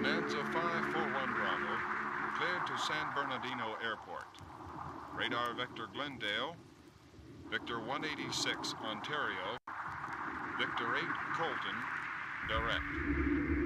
Bonanza 541 Bravo, cleared to San Bernardino Airport. Radar Vector Glendale, Victor 186 Ontario, Victor 8 Colton, direct.